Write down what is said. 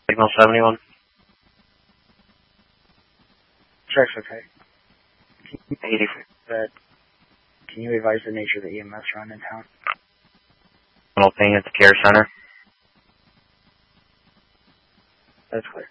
Signal 71. Check's okay. 80. Can you advise the nature of the EMS run in town? Ping at the care center. That's clear.